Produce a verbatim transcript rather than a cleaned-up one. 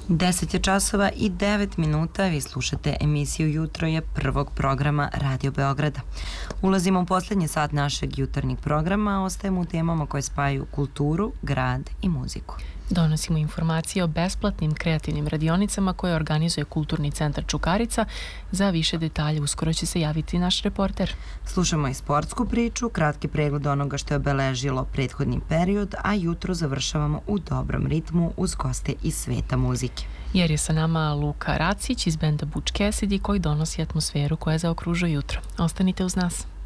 deset je časova i devet minuta, vi slušate emisiju Jutro je prvog programa Radio Beograda. Ulazimo u posljednji sat našeg jutarnjeg programa, a ostajemo u temama koje spajaju kulturu, grad i muziku. Donosimo informacije o besplatnim kreativnim radionicama koje organizuje Kulturni centar Čukarica. Za više detalje uskoro će se javiti naš reporter. Slušamo i sportsku priču, kratki pregled onoga što je obeležilo prethodni period, a jutro završavamo u dobrom ritmu uz goste iz sveta muzike. Jer je sa nama Luka Racić iz benda Butch Cassidy koji donosi atmosferu koja zaokružuje jutro. Ostanite uz nas.